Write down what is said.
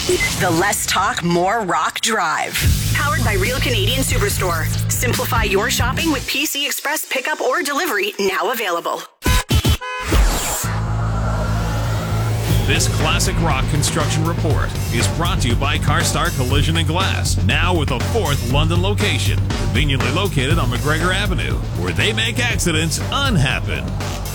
The Less Talk, More Rock Drive. Powered by Real Canadian Superstore. Simplify your shopping with PC Express pickup or delivery, now available. This classic rock construction report is brought to you by CarStar Collision and Glass, now with a 4th London location, conveniently located on McGregor Avenue, where they make accidents unhappen.